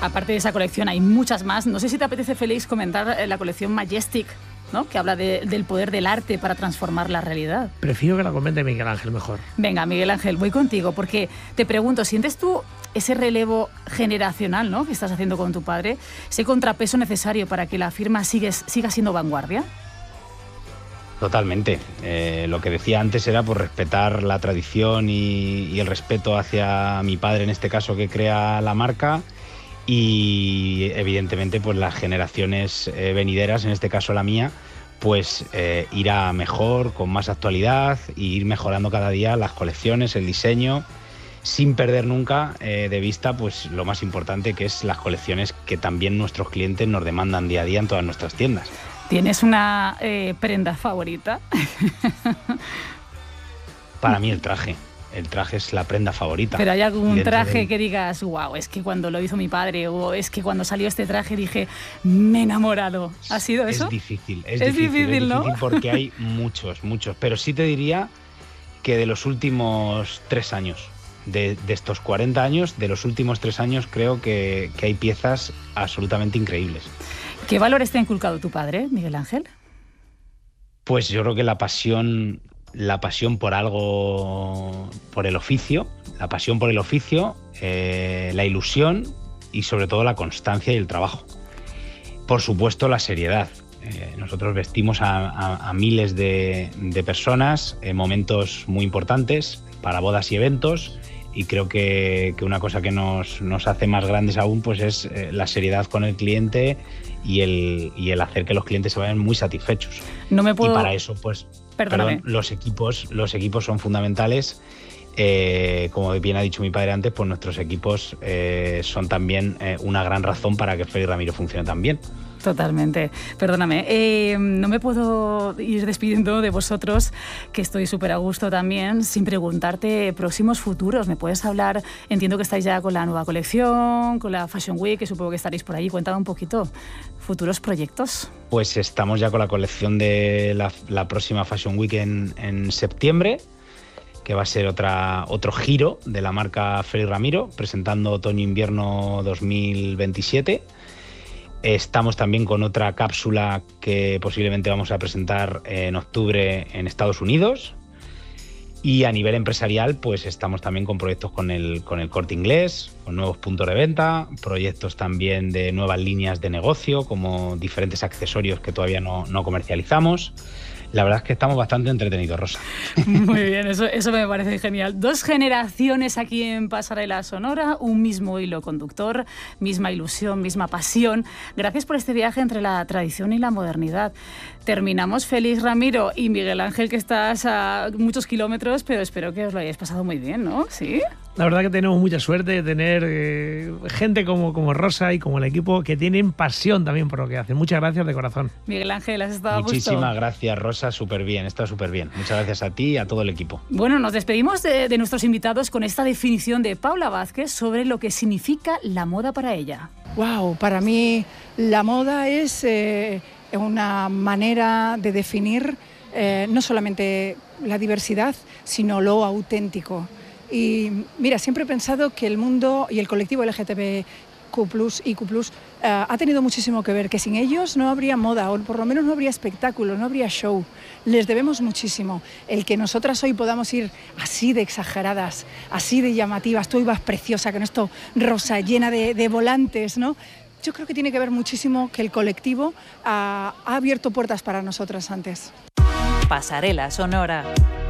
aparte de esa colección hay muchas más. No sé si te apetece, Félix, comentar la colección Majestic, ¿no? Que habla del poder del arte para transformar la realidad. Prefiero que la comente Miguel Ángel mejor. Venga, Miguel Ángel, voy contigo, porque te pregunto, ¿sientes tú ese relevo generacional, ¿no?, que estás haciendo con tu padre, ese contrapeso necesario para que la firma siga siendo vanguardia? Totalmente. Lo que decía antes era por respetar la tradición y el respeto hacia mi padre, en este caso, que crea la marca, y evidentemente pues las generaciones venideras, en este caso la mía, pues irá mejor, con más actualidad, y ir mejorando cada día las colecciones, el diseño, sin perder nunca de vista pues lo más importante, que es las colecciones que también nuestros clientes nos demandan día a día en todas nuestras tiendas. ¿Tienes una prenda favorita? Para mí el traje. El traje es la prenda favorita. ¿Pero hay algún traje que digas, wow, es que cuando lo hizo mi padre, o es que cuando salió este traje dije, me he enamorado? ¿Ha sido eso? Es difícil, ¿no? Porque hay muchos. Pero sí te diría que de los últimos 3 años, de estos 40 años, de los últimos 3 años, creo que hay piezas absolutamente increíbles. ¿Qué valores te ha inculcado tu padre, Miguel Ángel? Pues yo creo que la pasión por algo, por el oficio, la ilusión y sobre todo la constancia y el trabajo. Por supuesto, la seriedad. Nosotros vestimos a miles de personas en momentos muy importantes para bodas y eventos, y creo que una cosa que nos hace más grandes aún pues es la seriedad con el cliente y el hacer que los clientes se vayan muy satisfechos. No me puedo... Y para eso pues los equipos son fundamentales. Como bien ha dicho mi padre antes, pues nuestros equipos son también una gran razón para que Félix Ramiro funcione tan bien. Totalmente. Perdóname, no me puedo ir despidiendo de vosotros, que estoy súper a gusto también, sin preguntarte próximos futuros. ¿Me puedes hablar? Entiendo que estáis ya con la nueva colección, con la Fashion Week, que supongo que estaréis por allí. Cuéntame un poquito. ¿Futuros proyectos? Pues estamos ya con la colección de la próxima Fashion Week en septiembre, que va a ser otro giro de la marca Félix Ramiro, presentando otoño-invierno 2027. Estamos también con otra cápsula que posiblemente vamos a presentar en octubre en Estados Unidos. Y a nivel empresarial, pues estamos también con proyectos con el Corte Inglés, con nuevos puntos de venta, proyectos también de nuevas líneas de negocio, como diferentes accesorios que todavía no comercializamos. La verdad es que estamos bastante entretenidos, Rosa. Muy bien, eso me parece genial. 2 generaciones aquí en Pasarela Sonora, un mismo hilo conductor, misma ilusión, misma pasión. Gracias por este viaje entre la tradición y la modernidad. Terminamos, Félix Ramiro y Miguel Ángel, que estás a muchos kilómetros, pero espero que os lo hayáis pasado muy bien, ¿no? ¿Sí? La verdad que tenemos mucha suerte de tener gente como Rosa y como el equipo que tienen pasión también por lo que hacen. Muchas gracias de corazón. Miguel Ángel, ¿has estado a gusto? Muchísimas gracias, Rosa, súper bien, está súper bien. Muchas gracias a ti y a todo el equipo. Bueno, nos despedimos de nuestros invitados con esta definición de Paula Vázquez sobre lo que significa la moda para ella. Wow, para mí la moda es una manera de definir no solamente la diversidad, sino lo auténtico. Y mira, siempre he pensado que el mundo y el colectivo LGTBQ+, IQ+, ha tenido muchísimo que ver, que sin ellos no habría moda, o por lo menos no habría espectáculo, no habría show. Les debemos muchísimo. El que nosotras hoy podamos ir así de exageradas, así de llamativas, tú ibas preciosa, con esto rosa, llena de volantes, ¿no? Yo creo que tiene que ver muchísimo que el colectivo ha abierto puertas para nosotras antes. Pasarela Sonora.